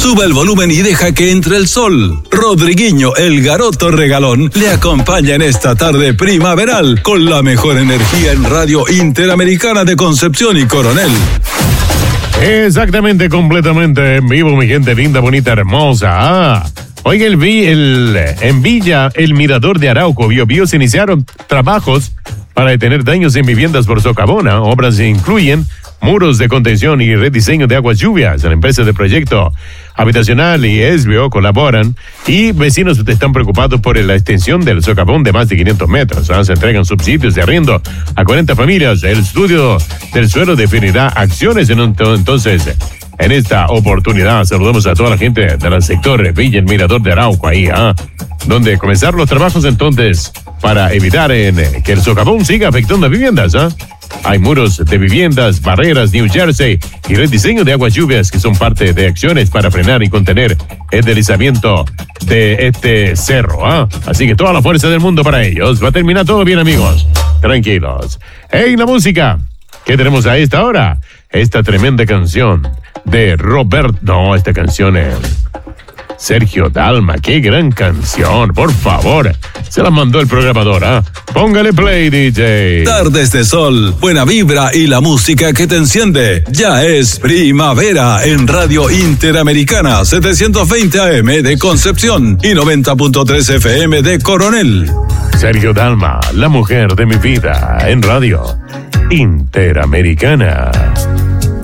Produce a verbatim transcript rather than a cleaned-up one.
Sube el volumen y deja que entre el sol. Rodriguinho, el garoto regalón, le acompaña en esta tarde primaveral con la mejor energía en Radio Interamericana de Concepción y Coronel. Exactamente, completamente en vivo, mi gente linda, bonita, hermosa. Ah, oiga, el, el, en Villa, el Mirador de Arauco, Bio Bio, se iniciaron trabajos para detener daños en viviendas por socavón. Obras incluyen muros de contención y rediseño de aguas lluvias. La empresa de proyecto habitacional y Esbio colaboran y vecinos están preocupados por la extensión del socavón de más de quinientos metros. ¿eh? Se entregan subsidios de arriendo a cuarenta familias. El estudio del suelo definirá acciones en un, entonces. En esta oportunidad saludamos a toda la gente del sector Villa el Mirador de Arauco ahí, ¿eh? donde comenzar los trabajos entonces para evitar en, que el socavón siga afectando a viviendas. ¿eh? Hay muros de viviendas, barreras, New Jersey y rediseño de aguas lluvias que son parte de acciones para frenar y contener el deslizamiento de este cerro. ¿eh? Así que toda la fuerza del mundo para ellos. Va a terminar todo bien, amigos. Tranquilos. ¡Hey, la música! ¿Qué tenemos a esta hora? Esta tremenda canción de Robert... No, esta canción es... Sergio Dalma, qué gran canción, por favor. Se la mandó el programador, ¿ah? ¿eh? Póngale play, D J. Tardes de sol, buena vibra y la música que te enciende. Ya es primavera en Radio Interamericana, setecientos veinte A M de Concepción y noventa punto tres F M de Coronel. Sergio Dalma, la mujer de mi vida, en Radio Interamericana.